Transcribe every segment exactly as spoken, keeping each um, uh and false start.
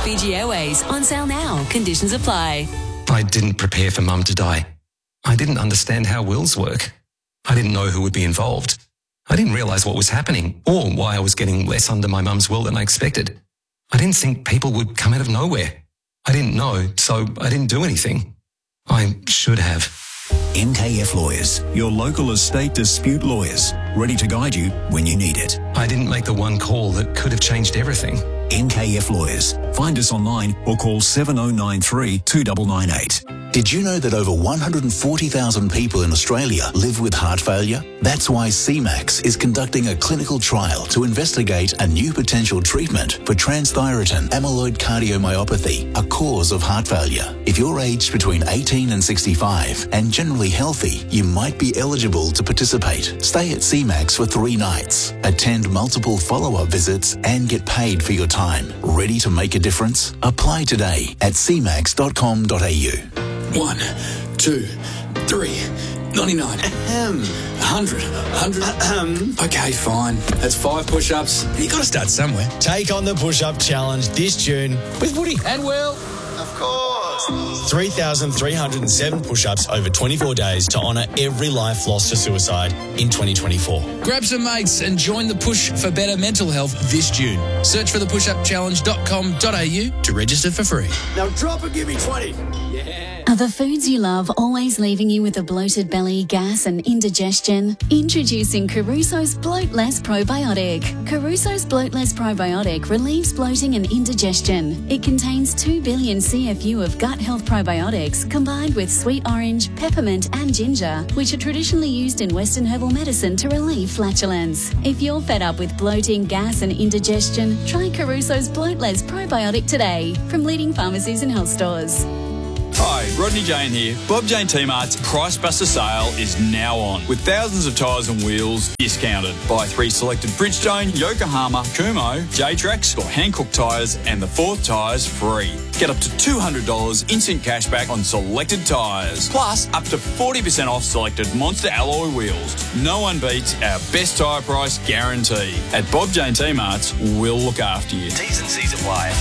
Fiji Airways, on sale now. Conditions apply. I didn't prepare for Mum to die. I didn't understand how wills work. I didn't know who would be involved. I didn't realise what was happening or why I was getting less under my mum's will than I expected. I didn't think people would come out of nowhere. I didn't know, so I didn't do anything. I should have. M K F Lawyers, your local estate dispute lawyers, ready to guide you when you need it. I didn't make the one call that could have changed everything. M K F Lawyers. Find us online or call seven oh nine three, two nine nine eight. Did you know that over one hundred forty thousand people in Australia live with heart failure? That's why C MAX is conducting a clinical trial to investigate a new potential treatment for transthyretin amyloid cardiomyopathy, a cause of heart failure. If you're aged between eighteen and sixty-five and generally healthy, you might be eligible to participate. Stay at C MAX for three nights, attend multiple follow-up visits and get paid for your time. Ready to make a difference? Apply today at c max dot com dot a u. One, two, three, ninety-nine, ahem, one hundred, one hundred, ahem. Okay, fine. That's five push-ups. You got to start somewhere. Take on the push-up challenge this June with Woody and Will. Of course. three thousand three hundred seven push-ups over twenty-four days to honour every life lost to suicide in twenty twenty-four. Grab some mates and join the push for better mental health this June. Search for the push up challenge dot com dot a u to register for free. Now drop and give me twenty. Yeah. Are the foods you love always leaving you with a bloated belly, gas and indigestion? Introducing Caruso's Bloat Less Probiotic. Caruso's Bloat Less Probiotic relieves bloating and indigestion. It contains two billion C F U of gut health probiotics combined with sweet orange, peppermint and ginger, which are traditionally used in Western herbal medicine to relieve flatulence. If you're fed up with bloating, gas and indigestion, try Caruso's Bloat Less Probiotic today from leading pharmacies and health stores. Hi, Rodney Jane here. Bob Jane T-Mart's Price Buster sale is now on, with thousands of tyres and wheels discounted. Buy three selected Bridgestone, Yokohama, Kumho, J-Trax or Hankook tyres and the fourth tyres free. Get up to two hundred dollars instant cashback on selected tyres, plus up to forty percent off selected Monster alloy wheels. No one beats our best tyre price guarantee. At Bob Jane T-Mart's, we'll look after you. T's and C's apply.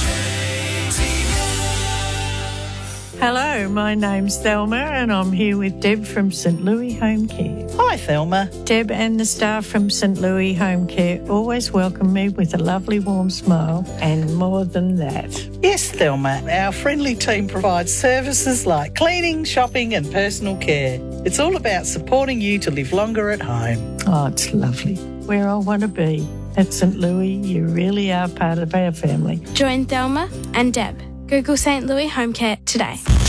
Hello, my name's Thelma and I'm here with Deb from St Louis Home Care. Hi, Thelma. Deb and the staff from St Louis Home Care always welcome me with a lovely warm smile and more than that. Yes, Thelma. Our friendly team provides services like cleaning, shopping and personal care. It's all about supporting you to live longer at home. Oh, it's lovely. Where I want to be. At St Louis, you really are part of our family. Join Thelma and Deb. Google St Louis Home Care today.